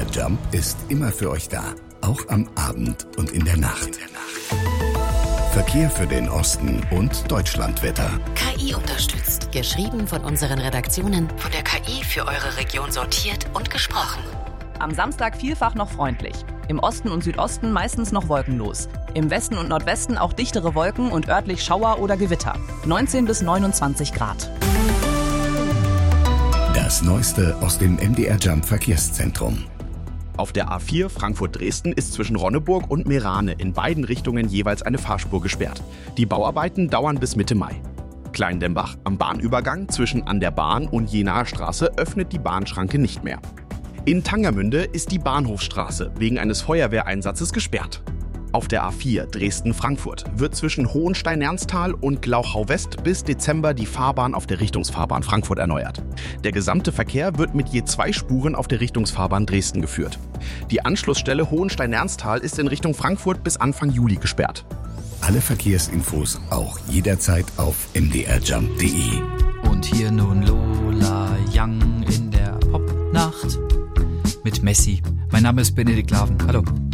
MDR Jump ist immer für euch da, auch am Abend und in der Nacht. Verkehr für den Osten und Deutschlandwetter. KI unterstützt. Geschrieben von unseren Redaktionen, von der KI für eure Region sortiert und gesprochen. Am Samstag vielfach noch freundlich. Im Osten und Südosten meistens noch wolkenlos. Im Westen und Nordwesten auch dichtere Wolken und örtlich Schauer oder Gewitter. 19 bis 29 Grad. Das Neueste aus dem MDR Jump Verkehrszentrum. Auf der A4 Frankfurt-Dresden ist zwischen Ronneburg und Meerane in beiden Richtungen jeweils eine Fahrspur gesperrt. Die Bauarbeiten dauern bis Mitte Mai. Kleindembach am Bahnübergang zwischen An der Bahn und Jenaer Straße öffnet die Bahnschranke nicht mehr. In Tangermünde ist die Bahnhofstraße wegen eines Feuerwehreinsatzes gesperrt. Auf der A4 Dresden-Frankfurt wird zwischen Hohenstein-Ernsthal und Glauchau-West bis Dezember die Fahrbahn auf der Richtungsfahrbahn Frankfurt erneuert. Der gesamte Verkehr wird mit je 2 Spuren auf der Richtungsfahrbahn Dresden geführt. Die Anschlussstelle Hohenstein-Ernsthal ist in Richtung Frankfurt bis Anfang Juli gesperrt. Alle Verkehrsinfos auch jederzeit auf mdrjump.de. Und hier nun Lola Young in der Popnacht mit Messi. Mein Name ist Benedikt Laven. Hallo.